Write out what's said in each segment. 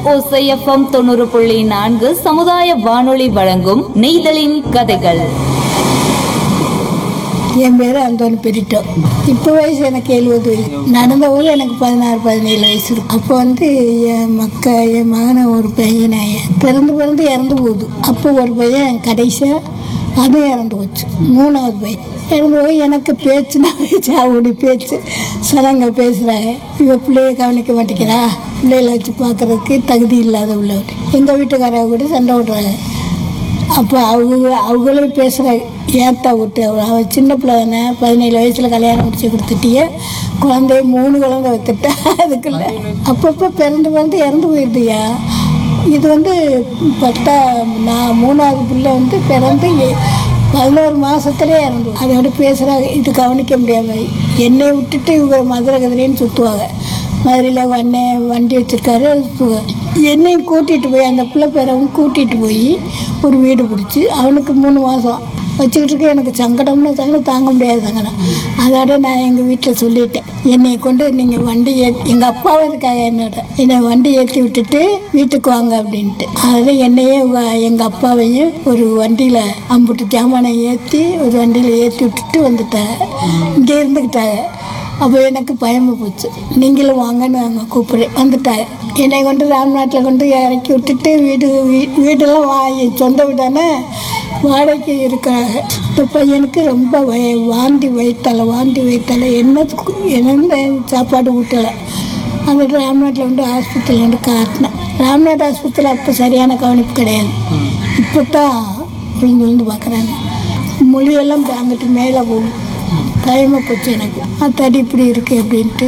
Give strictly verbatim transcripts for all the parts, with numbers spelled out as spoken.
ஓசை எஃப்எம் தொண்ணூறு புள்ளி நான்கு சமுதாய வானொலி வழங்கும் நெய்தலின் கதைகள். என் பேர் அந்தோனி பெரிட்டோ. இப்போ வயசு எனக்கு எழுபது வயசு. நடந்த போது எனக்கு பதினாறு பதினேழு வயசு இருக்கும். அப்போ வந்து என் மக்க என் மகனை ஒரு பையனை பிறந்து பிறந்து இறந்து போகுது. அப்போ ஒரு பையன் கடைசியாக அதுவும் இறந்து போச்சு. மூணாவது பையன் இறந்து போய் எனக்கு பேச்சுனா பேச்சு அவருடைய பேச்சு சனங்க பேசுகிறாங்க. இவ பிள்ளைய கவனிக்க மாட்டேங்கிறா, பிள்ளைகளை வச்சு பார்க்குறதுக்கு தகுதி இல்லாத உள்ளவர். எங்கள் வீட்டுக்காரங்க கூட சண்டை விட்றாங்க. அப்போ அவங்க அவங்களே பேசுகிறாங்க, ஏத்தா விட்டு அவள் சின்ன பிள்ளை தானே, பதினேழு வயசில் கல்யாணம் முடிச்சு கொடுத்துட்டியே, குழந்தைய மூணு குழந்தை வைத்துட்டா அதுக்குள்ள அப்பப்போ பிறந்து பிறந்து இறந்து போயிடுதியா. இது வந்து பத்தா நான் மூணாவது பிள்ளை வந்து பிறந்து பதினோரு மாதத்துலேயே இறந்து. அதோட பேசுகிறாங்க. இது கவனிக்க முடியாமல் என்னை விட்டுட்டு இவங்க மதுரை கதிரின்னு சுற்றுவாங்க. மதுரையில் வண்ணே வண்டி வச்சுருக்காரு, என்னையும் கூட்டிகிட்டு போய் அந்த பிள்ளை பேரவும் கூட்டிகிட்டு போய் ஒரு வீடு பிடிச்சி அவனுக்கு மூணு மாதம் வச்சுக்கிட்டு இருக்க. எனக்கு சங்கடம்னு சங்கடம் தாங்க முடியாது சங்கடம். அதோட நான் எங்கள் வீட்டில் சொல்லிட்டேன், என்னை கொண்டு நீங்கள் வண்டி ஏ எங்கள் அப்பாவும் இருக்காங்க என்னோட, என்னை வண்டி ஏற்றி விட்டுட்டு வீட்டுக்கு வாங்க அப்படின்ட்டு. அதில் என்னையே எங்கள் அப்பாவையும் ஒரு வண்டியில் அம்புட்டு ஜாமானை ஏற்றி ஒரு வண்டியில் ஏற்றி விட்டுட்டு வந்துட்டாங்க. இங்கே இருந்துக்கிட்டாங்க. அப்போ எனக்கு பயமாக போச்சு. நீங்களும் வாங்கன்னு அவங்க கூப்பிட்றேன். வந்துட்டாங்க. என்னை கொண்டு ராம்நாட்டில் கொண்டு இறக்கி விட்டுட்டு வீடு வீ வீடெல்லாம் வா சொந்த வீடானே வாடகைக்கு இருக்கிறாங்க. இந்த பையனுக்கு ரொம்ப வய வாந்தி வயிற்றால வாந்தி வயிற்றால என்னத்துக்கு என்ன சாப்பாடு ஊட்டலை. அந்த ராம்நாட்டில் வந்து ஆஸ்பத்திரியில் வந்து காட்டினேன். ராம்நாத் ஆஸ்பத்திரியில் அப்போ சரியான கவனிப்பு கிடையாது. இப்போ தான் விழுந்து விழுந்து பார்க்குறாங்க. மொழியெல்லாம் அங்கிட்டு மேலே போகும். பயமாக போச்சு எனக்கு. அத்தாடி இப்படி இருக்கு அப்படின்ட்டு.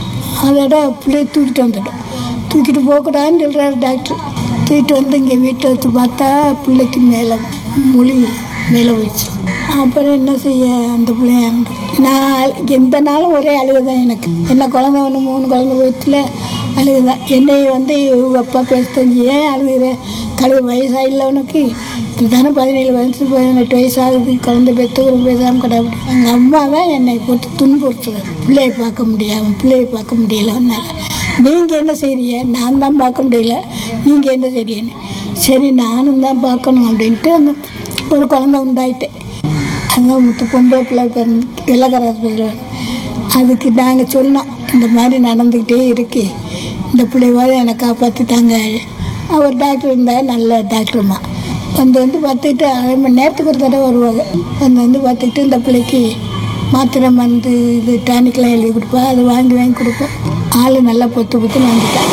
அதோட பிள்ளைய தூக்கிட்டு வந்துட்டோம். தூக்கிட்டு போகக்கூடாதுன்னு சொல்கிறாரு டாக்டர். தூக்கிட்டு வந்து இங்கே வீட்டை வச்சு பார்த்தா பிள்ளைக்கு மேலே மொழி மேலே போயிடுச்சு. அப்புறம் என்ன செய்ய, அந்த பிள்ளைய நான் எந்த நாளும் ஒரே அழுகுதான் எனக்கு. என்ன குழந்தை ஒன்று மூணு குழந்தை போயிடுச்சுல அழுகுதான். என்னை வந்து இவங்க அப்பா பேசுறது ஏன் அழுகுற, கழுவு வயசாக இல்லை உனக்கு, இதுதானே பதினேழு வயசு பதினெட்டு வயசு ஆகுது, குழந்தை பெற்று ஒரு பேசாமல் கிடாது. எங்கள் அம்மா தான் என்னை போட்டு துன்புறுத்துறது. பிள்ளையை பார்க்க முடியாமல் பிள்ளையை பார்க்க முடியலன்னால. நீங்கள் என்ன செய்றீங்க, நான் தான் பார்க்க முடியல, நீங்கள் என்ன செய்றீங்கன்னு. சரி நானும் தான் பார்க்கணும் அப்படின்ட்டு அந்த ஒரு குழந்தை உண்டாயிட்டேன். அங்கே முத்து பொம்பளை பிள்ளை பிறந்து வெள்ளக்கார. அதுக்கு நாங்கள் சொன்னோம், இந்த மாதிரி நடந்துக்கிட்டே இருக்கு, இந்த பிள்ளைவாத என்னை காப்பாற்றிட்டாங்க. அவர் டாக்டர் இருந்தால் நல்ல டாக்டருமா வந்து வந்து பார்த்துக்கிட்டு அரை மணி நேரத்துக்கு ஒரு தடவை வருவாங்க. வந்து வந்து பார்த்துக்கிட்டு இந்த பிள்ளைக்கு மாத்திரை மருந்து இது டானிக்கெலாம் எழுதி கொடுப்பா, அது வாங்கி வாங்கி கொடுப்போம். ஆள் நல்லா பொத்து பொத்துன்னு வந்துட்டான்.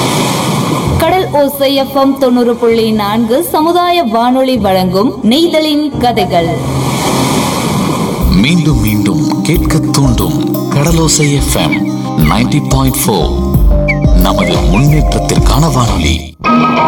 கடல் ஓசை எஃப்எம் தொண்ணூறு புள்ளி நான்கு சமுதாய வானொலி வழங்கும் நெய்தலின் கதைகள். மீண்டும் மீண்டும் கேட்க தூண்டும் கடலோசை எஃப்எம் நைன்டி பாயிண்ட் ஃபோர் நமது முன்னேற்றத்திற்கான வானொலி.